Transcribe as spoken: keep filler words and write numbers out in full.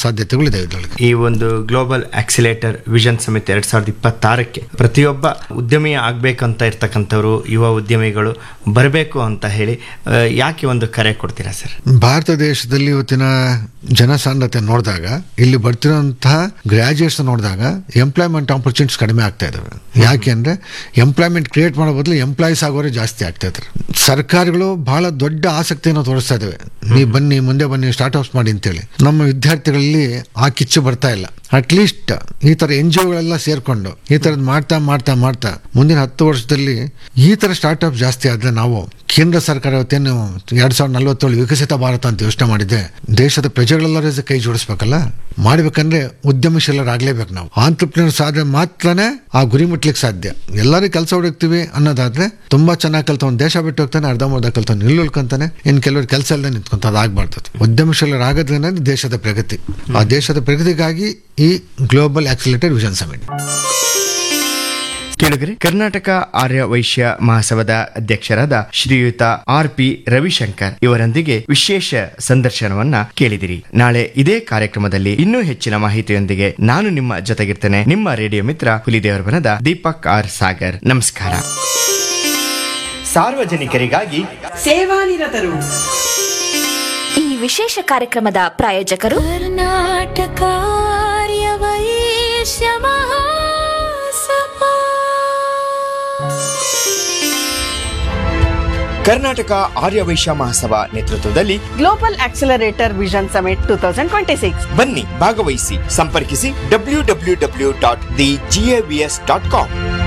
ಸಾಧ್ಯತೆಗಳಿದೆ ಇದರೊಳಗೆ. ಈ ಒಂದು ಗ್ಲೋಬಲ್ ಆಕ್ಸಿಲೇಟರ್ ವಿಷನ್ ಸಮಿತಿ ಎರಡ್ ಸಾವಿರದ ಇಪ್ಪತ್ತಾರಕ್ಕೆ ಪ್ರತಿಯೊಬ್ಬ ಉದ್ಯಮಿ ಆಗ್ಬೇಕಂತ ಇರ್ತಕ್ಕಂಥವ್ರು ಯುವ ಉದ್ಯಮಿಗಳು ಬರಬೇಕು ಅಂತ ಹೇಳಿ ಯಾಕೆ ಒಂದು ಕರೆ ಕೊಡ್ತೀರಾ ಸರ್? ಭಾರತ ದೇಶದಲ್ಲಿ ಇವತ್ತಿನ ಜನಸಾಂದ್ರತೆ ನೋಡಿದಾಗ, ಇಲ್ಲಿ ಬರ್ತಿರೋಂತಹ ಗ್ರಾಜುಯೇಟ್ಸ್ ನೋಡಿದಾಗ ಎಂಪ್ಲಾಯ್ಮೆಂಟ್ ಆಪರ್ಚುನಿಟೀಸ್ ಕಡಿಮೆ ಆಗ್ತಾ ಇದಾವೆ. ಯಾಕೆ ಅಂದ್ರೆ ಎಂಪ್ಲಾಯ್ಮೆಂಟ್ ಕ್ರಿಯೇಟ್ ಮಾಡೋ ಬದಲು ಎಂಪ್ಲಾಯೀಸ್ ಆಗೋರೆ ಜಾಸ್ತಿ ಆಗ್ತಾ ಇದ್ದಾರೆ. ಸರ್ಕಾರಗಳು ಬಹಳ ದೊಡ್ಡ ಆಸಕ್ತಿಯನ್ನು ತೋರಿಸ್ತಾ ಇದಾವೆ, ನೀವು ಬನ್ನಿ ಮುಂದೆ ಬನ್ನಿ ಸ್ಟಾರ್ಟ್ಅಪ್ಸ್ ಮಾಡಿ ಅಂತೇಳಿ. ನಮ್ಮ ವಿದ್ಯಾರ್ಥಿಗಳಲ್ಲಿ ಆ ಕಿಚ್ಚು ಬರ್ತಾ ಇಲ್ಲ. ಅಟ್ಲೀಸ್ಟ್ ಈ ತರ ಎನ್ ಜಿ ಒಗಳೆಲ್ಲ ಸೇರ್ಕೊಂಡು ಈ ತರದ್ ಮಾಡ್ತಾ ಮಾಡ್ತಾ ಮಾಡ್ತಾ ಮುಂದಿನ ಹತ್ತು ವರ್ಷದಲ್ಲಿ ಈ ತರ ಸ್ಟಾರ್ಟ್ಅಪ್ ಜಾಸ್ತಿ ಆದ್ರೆ ನಾವು ಕೇಂದ್ರ ಸರ್ಕಾರ ಇವತ್ತೇನು ಎರಡ್ ಸಾವಿರದ ನಲ್ವತ್ತೇಳು ವಿಕಸಿತ ಭಾರತ ಅಂತ ಯೋಚನೆ ಮಾಡಿದೆ. ದೇಶದ ಪ್ರಜೆಗಳೆಲ್ಲರೂ ಕೈ ಜೋಡಿಸ್ಬೇಕಲ್ಲ. ಮಾಡ್ಬೇಕಂದ್ರೆ ಉದ್ಯಮಶೀಲರಾಗ್ಲೇಬೇಕು. ನಾವು ಆಂಟ್ರಪ್ರಿನರ್ಸ್ ಆದ್ರೆ ಮಾತ್ರನೇ ಆ ಗುರಿ ಮುಟ್ಲಿಕ್ಕೆ ಸಾಧ್ಯ. ಎಲ್ಲರೂ ಕೆಲಸ ಹುಡುಕ್ತಿವಿ ಅನ್ನೋದಾದ್ರೆ ತುಂಬಾ ಚೆನ್ನಾಗಿ ಕಲ್ತವನ್ ದೇಶ ಬಿಟ್ಟು ಹೋಗ್ತಾನೆ, ಅರ್ಧ ಮುರ್ಧ ಕಲ್ತವನ್ ಇಲ್ಲಿ ಉಳ್ಕೊಂತಾನೆ, ಇನ್ ಕೆಲವರು ಕೆಲಸ ಇಲ್ಲದೆ ನಿಂತ್ಕೊಂತ. ಅದಾಗಬಾರ್ದು. ಉದ್ಯಮಶೀಲರಾಗದ್ರೆ ದೇಶದ ಪ್ರಗತಿ. ಆ ದೇಶದ ಪ್ರಗತಿಗಾಗಿ ಈ ಗ್ಲೋಬಲ್ ಆಕ್ಸಿಲೇಟರ್ ವಿಷನ್ ಸಮಿಟ್. ಕೇಳಿದ್ರಿ, ಕರ್ನಾಟಕ ಆರ್ಯ ವೈಶ್ಯ ಮಹಾಸಭಾದ ಅಧ್ಯಕ್ಷರಾದ ಶ್ರೀಯುತ ಆರ್ ಪಿ ರವಿಶಂಕರ್ ಇವರೊಂದಿಗೆ ವಿಶೇಷ ಸಂದರ್ಶನವನ್ನ ಕೇಳಿದಿರಿ. ನಾಳೆ ಇದೇ ಕಾರ್ಯಕ್ರಮದಲ್ಲಿ ಇನ್ನೂ ಹೆಚ್ಚಿನ ಮಾಹಿತಿಯೊಂದಿಗೆ ನಾನು ನಿಮ್ಮ ಜೊತೆಗಿರ್ತೇನೆ. ನಿಮ್ಮ ರೇಡಿಯೋ ಮಿತ್ರ ಹುಲಿದೇವರ ಬನದ ದೀಪಕ್ ಆರ್ ಸಾಗರ್. ನಮಸ್ಕಾರ. ಸಾರ್ವಜನಿಕರಿಗಾಗಿ ಸೇವಾನಿರತರು. ಈ ವಿಶೇಷ ಕಾರ್ಯಕ್ರಮದ ಪ್ರಾಯೋಜಕರು ಕರ್ನಾಟಕ ಆರ್ಯ ವೈಶ್ಯ ಮಹಾಸಭಾ. ಕರ್ನಾಟಕ ಆರ್ಯ ವೈಶ್ಯ ಮಹಾಸಭಾ ನೇತೃತ್ವದಲ್ಲಿ global accelerator vision summit two thousand twenty six ಬನ್ನಿ, ಭಾಗವಹಿಸಿ. ಸಂಪರ್ಕಿಸಿ W W W dot the G A V S dot com.